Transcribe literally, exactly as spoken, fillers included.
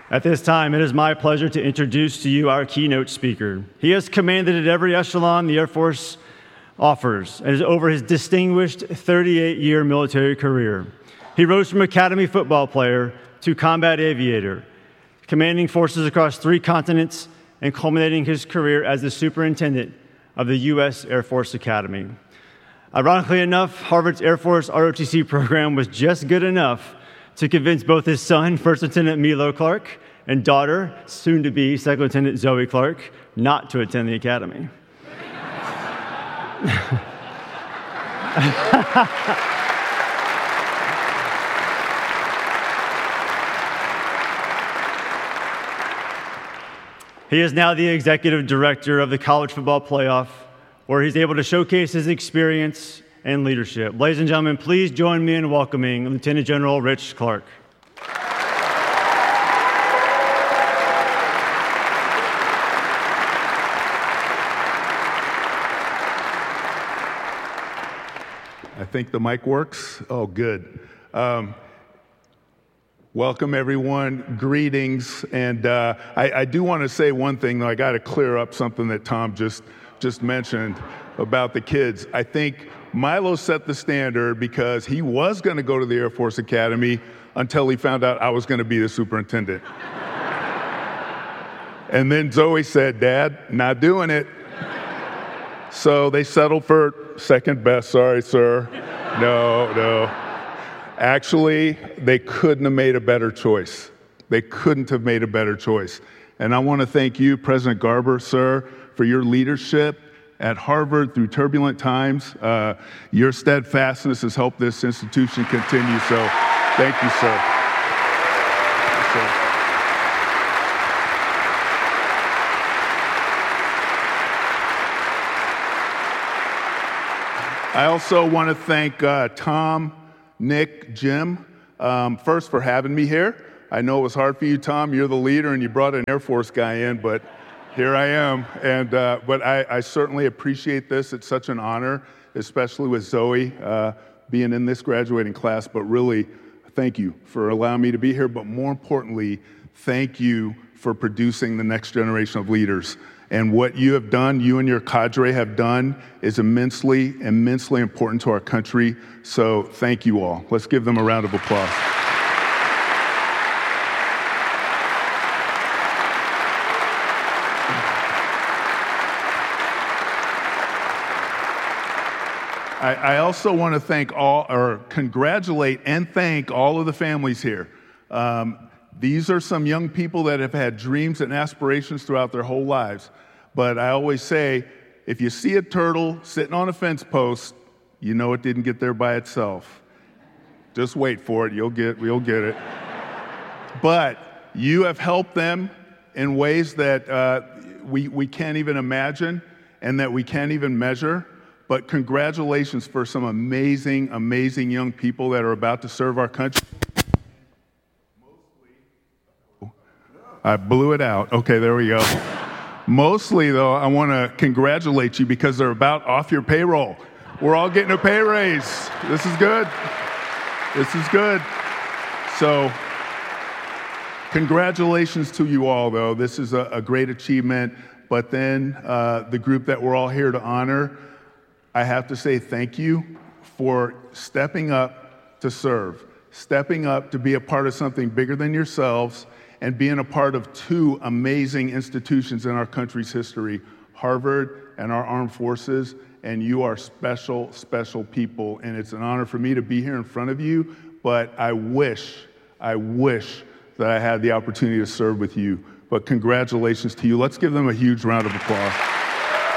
At this time, it is my pleasure to introduce to you our keynote speaker. He has commanded at every echelon the Air Force offers, and is over his distinguished thirty-eight-year military career. He rose from academy football player to combat aviator, commanding forces across three continents and culminating his career as the superintendent of the U S Air Force Academy. Ironically enough, Harvard's Air Force R O T C program was just good enough to convince both his son, First Lieutenant Milo Clark, and daughter, soon-to-be Second Lieutenant Zoe Clark, not to attend the academy. He is now the executive director of the College Football Playoff, where he's able to showcase his experience and leadership. Ladies and gentlemen, please join me in welcoming Lieutenant General Rich Clark. I think the mic works. Oh, good. Um, welcome, everyone. Greetings. And uh, I, I do want to say one thing, though. I got to clear up something that Tom just, just mentioned about the kids. I think Milo set the standard because he was going to go to the Air Force Academy until he found out I was going to be the superintendent. And then Zoe said, "Dad, not doing it." So they settled for second best. Sorry, sir. No, no. Actually, they couldn't have made a better choice. They couldn't have made a better choice. And I want to thank you, President Garber, sir, for your leadership at Harvard through turbulent times. Uh, your steadfastness has helped this institution continue, so thank you, sir. Yes, sir. I also want to thank uh, Tom, Nick, Jim, um, first for having me here. I know it was hard for you, Tom. You're the leader, and you brought an Air Force guy in, but here I am, and uh, but I, I certainly appreciate this. It's such an honor, especially with Zoe uh, being in this graduating class, but really, thank you for allowing me to be here, but more importantly, thank you for producing the next generation of leaders. And what you have done, you and your cadre have done, is immensely, immensely important to our country, so thank you all. Let's give them a round of applause. I also want to thank all, or congratulate and thank all of the families here. Um, these are some young people that have had dreams and aspirations throughout their whole lives. But I always say, if you see a turtle sitting on a fence post, you know it didn't get there by itself. Just wait for it, you'll get, you'll get it. But you have helped them in ways that uh, we, we can't even imagine and that we can't even measure. But congratulations for some amazing, amazing young people that are about to serve our country. I blew it out. Okay, there we go. Mostly, though, I want to congratulate you because they're about off your payroll. We're all getting a pay raise. This is good. This is good. So, congratulations to you all, though. This is a, a great achievement. But then uh, the group that we're all here to honor, I have to say thank you for stepping up to serve, stepping up to be a part of something bigger than yourselves, and being a part of two amazing institutions in our country's history, Harvard and our armed forces, and you are special, special people, and it's an honor for me to be here in front of you, but I wish, I wish that I had the opportunity to serve with you, but congratulations to you. Let's give them a huge round of applause.